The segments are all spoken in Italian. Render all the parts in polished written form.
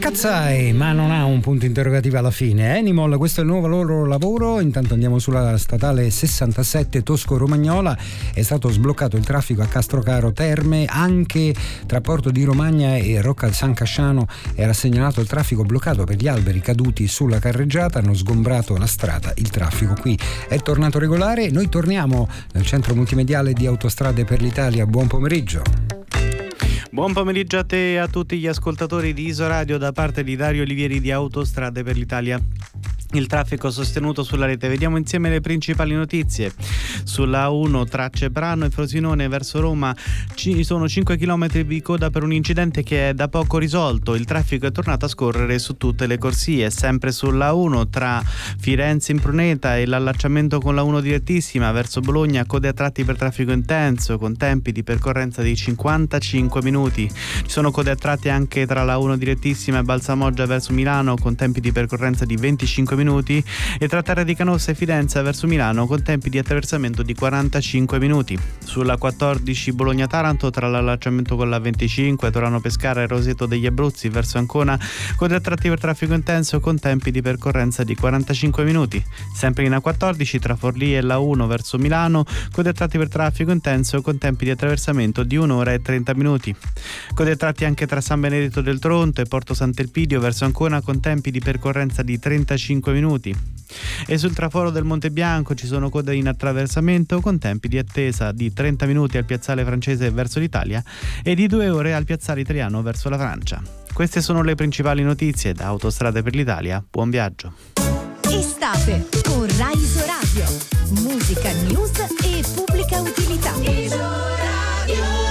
Cazzai, ma non ha un punto interrogativo alla fine. Animal, questo è il nuovo loro lavoro. Intanto andiamo sulla statale 67 Tosco-Romagnola. È stato sbloccato il traffico a Castrocaro Terme, anche tra Porto di Romagna e Rocca al San Casciano era segnalato il traffico bloccato per gli alberi caduti sulla carreggiata, hanno sgombrato la strada. Il traffico qui è tornato regolare. Noi torniamo nel centro multimediale di Autostrade per l'Italia. Buon pomeriggio. Buon pomeriggio a te e a tutti gli ascoltatori di Isoradio da parte di Dario Olivieri di Autostrade per l'Italia. Il traffico sostenuto sulla rete. Vediamo insieme le principali notizie. Sulla A1 tra Ceprano e Frosinone verso Roma ci sono 5 km di coda per un incidente che è da poco risolto. Il traffico è tornato a scorrere su tutte le corsie. Sempre sulla A1 tra Firenze Impruneta e l'allacciamento con la 1 direttissima verso Bologna, code a tratti per traffico intenso con tempi di percorrenza di 55 minuti. Ci sono code a tratti anche tra la 1 direttissima e Balsamoggia verso Milano con tempi di percorrenza di 25 minuti e tra Terra di Canossa e Fidenza verso Milano con tempi di attraversamento di 45 minuti. Sulla 14 Bologna-Taranto tra l'allacciamento con la 25 Torano Pescara e Roseto degli Abruzzi verso Ancona, code a tratti per traffico intenso con tempi di percorrenza di 45 minuti. Sempre in A14 tra Forlì e la 1 verso Milano, code a tratti per traffico intenso con tempi di attraversamento di 1 ora e 30 minuti. Code a tratti anche tra San Benedetto del Tronto e Porto Sant'Elpidio verso Ancona con tempi di percorrenza di 35 minuti. E sul traforo del Monte Bianco ci sono code in attraversamento con tempi di attesa di 30 minuti al piazzale francese verso l'Italia e di 2 ore al piazzale italiano verso la Francia. Queste sono le principali notizie da Autostrade per l'Italia. Buon viaggio. Estate con Rai Isoradio. Musica, news e pubblica utilità. Isoradio.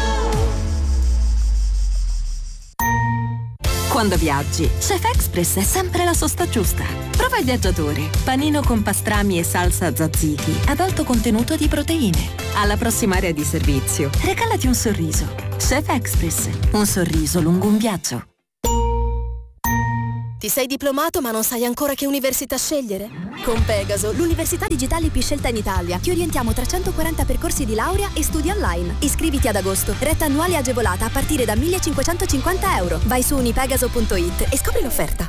Quando viaggi, Chef Express è sempre la sosta giusta. Prova il viaggiatore, panino con pastrami e salsa tzatziki ad alto contenuto di proteine. Alla prossima area di servizio, regalati un sorriso. Chef Express, un sorriso lungo un viaggio. Ti sei diplomato ma non sai ancora che università scegliere? Con Pegaso, l'università digitale più scelta in Italia, ti orientiamo tra 140 percorsi di laurea e studi online. Iscriviti ad agosto, retta annuale agevolata a partire da 1.550 euro. Vai su unipegaso.it e scopri l'offerta.